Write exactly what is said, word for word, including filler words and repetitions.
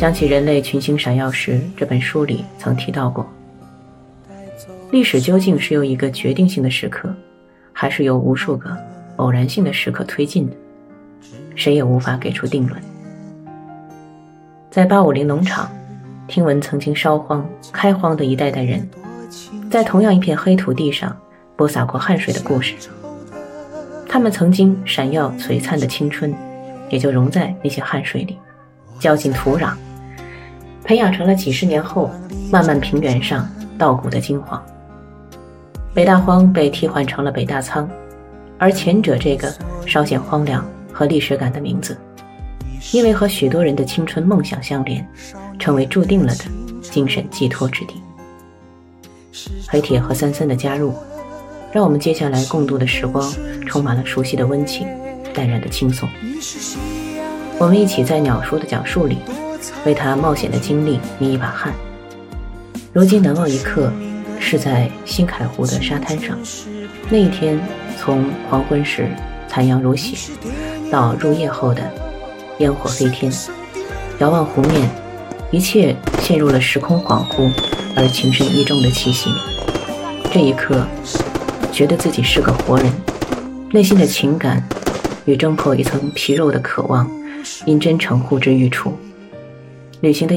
想起人类群星闪耀时，这本书里曾提到过，历史究竟是由一个决定性的时刻，还是由无数个偶然性的时刻推进的，谁也无法给出定论。在八五零农场，听闻曾经烧荒开荒的一代代人，在同样一片黑土地上播撒过汗水的故事。他们曾经闪耀璀璨的青春，也就融在那些汗水里，浇进土壤，培养成了几十年后漫漫平原上稻谷的金黄。北大荒被替换成了北大仓，而前者这个稍显荒凉和历史感的名字，因为和许多人的青春梦想相连，成为注定了的精神寄托之地。黑铁和森森的加入，让我们接下来共度的时光充满了熟悉的温情，淡然的轻松。我们一起在鸟叔的讲述里，为他冒险的经历捏一把汗。如今难忘一刻，是在新凯湖的沙滩上。那一天，从黄昏时残阳如血，到入夜后的烟火飞天，遥望湖面，一切陷入了时空恍惚而情深意重的气息里。这一刻，觉得自己是个活人，内心的情感与挣破一层皮肉的渴望，因真诚呼之欲出。旅行的